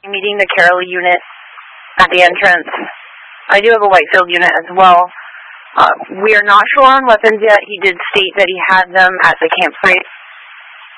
meeting the Carroll unit at the entrance. I do have a Whitefield unit as well. We are not sure on weapons yet. He did state that he had them at the campsite